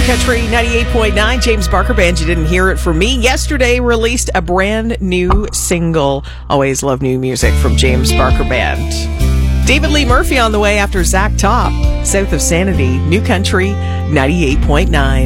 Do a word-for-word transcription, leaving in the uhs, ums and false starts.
Country ninety-eight point nine, James Barker Band. You didn't hear it from me. Yesterday released a brand new single. Always love new music from James Barker Band. David Lee Murphy on the way after Zach Top. South of Sanity, New Country ninety-eight point nine.